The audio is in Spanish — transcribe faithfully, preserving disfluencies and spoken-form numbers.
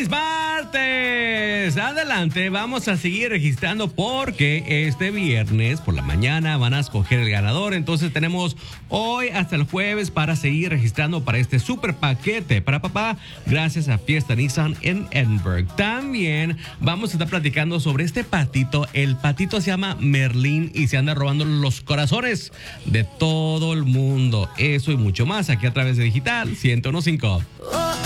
feliz martes. Adelante, vamos a seguir registrando porque este viernes por la mañana van a escoger el ganador. Entonces tenemos hoy hasta el jueves para seguir registrando para este super paquete para papá gracias a Fiesta Nissan en Edinburgh. También vamos a estar platicando sobre este patito. El patito se llama Merlín y se anda robando los corazones de todo el mundo. Eso y mucho más aquí a través de Digital ciento uno punto cinco.